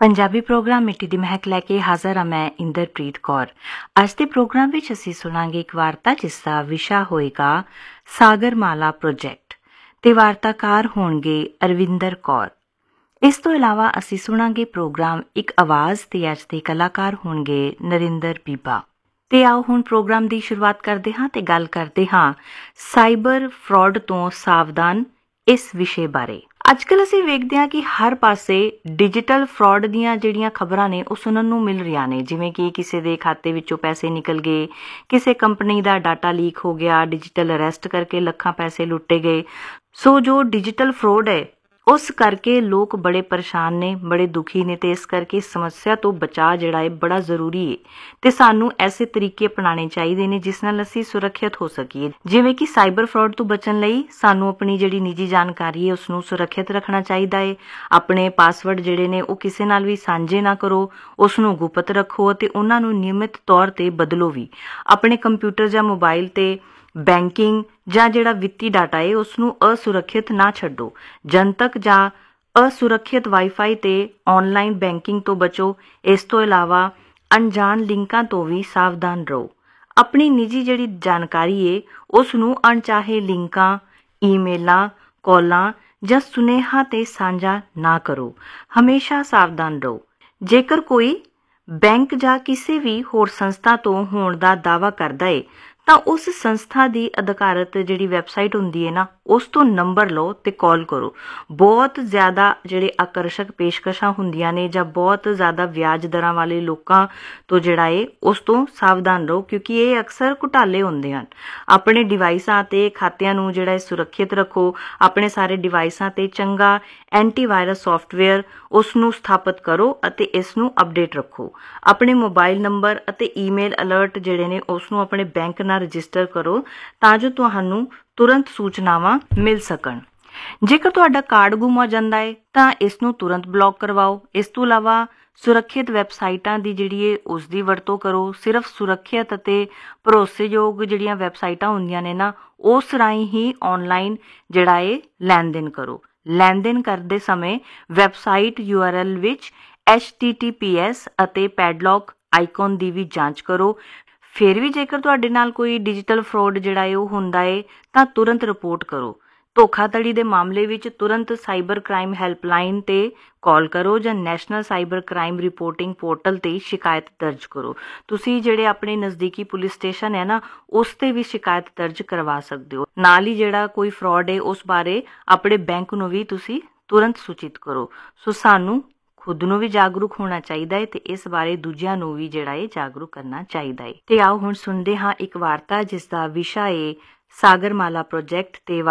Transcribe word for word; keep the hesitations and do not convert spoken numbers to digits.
Punjabi programme ਮਿੱਟੀ ਦੀ ਮਹਿਕ ਲੈ ਕੇ ਹਾਜ਼ਰ ਹਾਂ ਮੈਂ ਇੰਦਰਪ੍ਰੀਤ ਕੌਰ। ਅੱਜ ਦੇ ਪ੍ਰੋਗਰਾਮ ਵਿੱਚ ਅਸੀਂ ਸੁਣਾਂਗੇ ਇੱਕ ਵਾਰਤਾ ਜਿਸ ਦਾ ਵਿਸ਼ਾ ਹੋਏਗਾ ਸਾਗਰਮਾਲਾ ਪ੍ਰੋਜੈਕਟ ਤੇ ਵਾਰਤਾਕਾਰ ਹੋਣਗੇ ਅਰਵਿੰਦਰ ਕੌਰ। ਇਸ ਤੋਂ ਇਲਾਵਾ ਅਸੀਂ ਸੁਣਾਂਗੇ ਪ੍ਰੋਗਰਾਮ ਇੱਕ ਆਵਾਜ਼ ਤੇ ਅੱਜ ਦੇ ਕਲਾਕਾਰ ਹੋਣਗੇ ਨਰਿੰਦਰ ਬੀਬਾ। ਤੇ ਆਓ ਹੁਣ ਪ੍ਰੋਗਰਾਮ ਦੀ ਸ਼ੁਰੂਆਤ ਕਰਦੇ ਹਾਂ ਤੇ ਗੱਲ ਕਰਦੇ ਹਾਂ ਸਾਈਬਰ ਫਰਾਡ ਤੋਂ ਸਾਵਧਾਨ ਇਸ ਵਿਸ਼ੇ ਬਾਰੇ। ਅੱਜ ਕੱਲ੍ਹ ਅਸੀਂ ਵੇਖਦੇ ਹਾਂ ਕਿ ਹਰ ਪਾਸੇ ਡਿਜੀਟਲ ਫਰਾਡ ਦੀਆਂ ਜਿਹੜੀਆਂ ਖਬਰਾਂ ਨੇ ਉਹ ਸੁਣਨ ਨੂੰ ਮਿਲ ਰਹੀਆਂ ਨੇ, ਜਿਵੇਂ ਕਿ ਕਿਸੇ ਦੇ ਖਾਤੇ ਵਿੱਚੋਂ ਪੈਸੇ ਨਿਕਲ ਗਏ, ਕਿਸੇ ਕੰਪਨੀ ਦਾ ਡਾਟਾ ਲੀਕ ਹੋ ਗਿਆ, ਡਿਜੀਟਲ ਅਰੈਸਟ ਕਰਕੇ ਲੱਖਾਂ ਪੈਸੇ ਲੁੱਟੇ ਗਏ। ਸੋ ਜੋ ਡਿਜੀਟਲ ਫਰਾਡ ਹੈ ਉਸ ਕਰਕੇ ਲੋਕ ਬੜੇ ਪਰੇਸ਼ਾਨ ਨੇ, ਬੜੇ ਦੁਖੀ ਨੇ, ਤੇ ਇਸ ਕਰਕੇ ਸਮੱਸਿਆ ਤੋਂ ਬਚਾਅ ਜਿਹੜਾ ਹੈ ਬੜਾ ਜ਼ਰੂਰੀ ਹੈ ਤੇ ਸਾਨੂੰ ਐਸੇ ਤਰੀਕੇ ਅਪਣਾਉਣੇ ਚਾਹੀਦੇ ਨੇ ਜਿਸ ਨਾਲ ਅਸੀਂ ਸੁਰੱਖਿਅਤ ਹੋ ਸਕੀਏ। ਜਿਵੇਂ ਕਿ ਸਾਈਬਰ ਫਰਾਡ ਤੋਂ ਬਚਣ ਲਈ ਸਾਨੂੰ ਆਪਣੀ ਜਿਹੜੀ ਨਿੱਜੀ ਜਾਣਕਾਰੀ ਹੈ ਉਸਨੂੰ ਸੁਰੱਖਿਅਤ ਰੱਖਣਾ ਚਾਹੀਦਾ ਹੈ। ਆਪਣੇ ਪਾਸਵਰਡ ਜਿਹੜੇ ਨੇ ਉਹ ਕਿਸੇ ਨਾਲ ਵੀ ਸਾਂਝੇ ਨਾ ਕਰੋ, ਉਸਨੂੰ ਗੁਪਤ ਰੱਖੋ ਅਤੇ ਉਹਨਾਂ ਨੂੰ ਨਿਯਮਿਤ ਤੌਰ ਤੇ ਬਦਲੋ ਵੀ। ਆਪਣੇ ਕੰਪਿਊਟਰ ਜਾਂ ਮੋਬਾਈਲ ਤੇ ਬੈਂਕਿੰਗ ਜਾਂ ਜਿਹੜਾ ਵਿੱਤੀ ਡਾਟਾ ਹੈ ਉਸਨੂੰ ਅਸੁਰੱਖਿਅਤ ਨਾ ਛੱਡੋ। ਜਨਤਕ ਜਾਂ ਅਸੁਰੱਖਿਅਤ ਵਾਈਫਾਈ ਤੇ ਆਨਲਾਈਨ ਬੈਂਕਿੰਗ ਤੋਂ ਬਚੋ। ਇਸ ਤੋਂ ਇਲਾਵਾ ਅਣਜਾਣ ਲਿੰਕਾਂ ਤੋਂ ਵੀ ਸਾਵਧਾਨ ਰਹੋ। ਆਪਣੀ ਨਿੱਜੀ ਜਿਹੜੀ ਜਾਣਕਾਰੀ ਹੈ ਉਸ ਨੂੰ ਅਣਚਾਹੇ ਲਿੰਕਾਂ, ਈਮੇਲਾਂ, ਕਾਲਾਂ ਜਾਂ ਸੁਨੇਹਾ ਤੇ ਸਾਂਝਾ ਨਾ ਕਰੋ। ਹਮੇਸ਼ਾ ਸਾਵਧਾਨ ਰਹੋ। ਜੇਕਰ ਕੋਈ ਬੈਂਕ ਜਾਂ ਕਿਸੇ ਵੀ ਹੋਰ ਸੰਸਥਾ ਤੋਂ ਹੋਣ ਦਾ ਦਾਅਵਾ ਕਰਦਾ ਹੈ ਤਾਂ ਉਸ ਸੰਸਥਾ ਦੀ ਅਧਿਕਾਰਤ ਜਿਹੜੀ ਵੈਬਸਾਈਟ ਹੁੰਦੀ ਹੈ ਨਾ ਉਸ ਤੋਂ ਨੰਬਰ ਲਓ ਤੇ ਕਾਲ ਕਰੋ। ਬਹੁਤ ਜ਼ਿਆਦਾ ਜਿਹੜੇ ਆਕਰਸ਼ਕ ਪੇਸ਼ਕਸ਼ਾਂ ਹੁੰਦੀਆਂ ਨੇ ਜਾਂ ਬਹੁਤ ਜ਼ਿਆਦਾ ਵਿਆਜ ਦਰਾਂ ਵਾਲੇ ਲੋਕਾਂ ਤੋਂ ਜਿਹੜਾ ਹੈ ਉਸ ਤੋਂ ਸਾਵਧਾਨ ਰਹੋ, ਕਿਉਂਕਿ ਇਹ ਅਕਸਰ ਘੁਟਾਲੇ ਹੁੰਦੇ ਹਨ। ਆਪਣੇ ਡਿਵਾਈਸਾਂ ਤੇ ਖਾਤਿਆਂ ਨੂੰ ਜਿਹੜਾ ਹੈ ਸੁਰੱਖਿਅਤ ਰੱਖੋ। ਆਪਣੇ ਸਾਰੇ ਡਿਵਾਈਸਾਂ ਤੇ ਚੰਗਾ ਐਂਟੀਵਾਇਰਸ ਸੌਫਟਵੇਅਰ ਉਸ ਨੂੰ ਸਥਾਪਿਤ ਕਰੋ ਅਤੇ ਇਸ ਨੂੰ ਅਪਡੇਟ ਰੱਖੋ। ਆਪਣੇ ਮੋਬਾਈਲ ਨੰਬਰ ਅਤੇ ਈਮੇਲ ਅਲਰਟ ਜਿਹੜੇ ਨੇ ਉਸ ਨੂੰ ਆਪਣੇ ਬੈਂਕ ਨਾਲ ਰਜਿਸਟਰ ਕਰੋ ਤਾਂ ਜੋ ਤੁਹਾਨੂੰ ਤੁਰੰਤ ਸੂਚਨਾਵਾਂ ਮਿਲ ਸਕਣ। ਜੇਕਰ ਤੁਹਾਡਾ ਕਾਰਡ ਗੁੰਮ ਹੋ ਜਾਂਦਾ ਹੈ ਤਾਂ ਇਸ ਨੂੰ ਤੁਰੰਤ ਬਲੌਕ ਕਰਵਾਓ। ਇਸ ਤੋਂ ਇਲਾਵਾ ਸੁਰੱਖਿਅਤ ਵੈਬਸਾਈਟਾਂ ਦੀ ਜਿਹੜੀ ਹੈ ਉਸ ਦੀ ਵਰਤੋਂ ਕਰੋ। ਸਿਰਫ ਸੁਰੱਖਿਅਤ ਅਤੇ ਭਰੋਸੇਯੋਗ ਜਿਹੜੀਆਂ ਵੈਬਸਾਈਟਾਂ ਹੁੰਦੀਆਂ ਨੇ ਨਾ ਉਸ ਰਾਹੀਂ ਹੀ ਆਨਲਾਈਨ ਜਿਹੜਾ ਹੈ ਲੈਣ ਦੇਣ ਕਰੋ। ਲੈਣ ਦੇਣ ਕਰਦੇ ਸਮੇਂ ਵੈਬਸਾਈਟ ਯੂ ਆਰ ਐਲ ਵਿੱਚ H T T P S ਅਤੇ ਪੈਡਲੌਕ ਆਈਕਨ ਦੀ ਵੀ ਜਾਂਚ ਕਰੋ। ਫਿਰ ਵੀ ਜੇਕਰ ਤੁਹਾਡੇ ਨਾਲ ਕੋਈ ਡਿਜੀਟਲ ਫਰਾਡ ਜਿਹੜਾ ਹੈ ਉਹ ਹੁੰਦਾ ਹੈ ਤਾਂ ਤੁਰੰਤ ਰਿਪੋਰਟ ਕਰੋ। ਧੋਖਾਧੜੀ ਦੇ ਮਾਮਲੇ ਵਿੱਚ ਤੁਰੰਤ ਸਾਈਬਰ ਕ੍ਰਾਈਮ ਹੈਲਪਲਾਈਨ ਤੇ ਕਾਲ ਕਰੋ ਜਾਂ national cyber crime reporting portal ਤੇ ਸ਼ਿਕਾਇਤ ਦਰਜ ਕਰੋ। ਤੁਸੀਂ ਜਿਹੜੇ ਆਪਣੇ ਨਜ਼ਦੀਕੀ ਪੁਲਿਸ ਸਟੇਸ਼ਨ ਹੈ ਨਾ ਉਸ ਤੇ ਵੀ ਸ਼ਿਕਾਇਤ ਦਰਜ ਕਰਵਾ ਸਕਦੇ ਹੋ। ਨਾਲ ਹੀ ਜਿਹੜਾ ਕੋਈ ਫਰਾਡ ਹੈ ਉਸ ਬਾਰੇ ਆਪਣੇ ਬੈਂਕ ਨੂੰ ਵੀ ਤੁਸੀਂ ਤੁਰੰਤ ਸੂਚਿਤ ਕਰੋ। ਸੋ ਸਾਨੂੰ ਖੁਦ ਨੂੰ ਵੀ ਜਾਗਰੂਕ ਹੋਣਾ ਚਾਹੀਦਾ ਹੈ ਤੇ ਇਸ ਬਾਰੇ ਦੂਜਿਆਂ ਨੂੰ ਵੀ ਜਿਹੜਾ ਹੈ ਜਾਗਰੂਕ ਕਰਨਾ ਚਾਹੀਦਾ ਹੈ। ਤੇ ਆਓ ਹੁਣ ਸੁਣਦੇ ਹਾਂ ਇੱਕ ਵਾਰਤਾ ਜਿਸ ਦਾ ਵਿਸ਼ਾ ਹੈ ਸਾਗਰਮਾਲਾ ਪ੍ਰੋਜੈਕਟ ਤੇ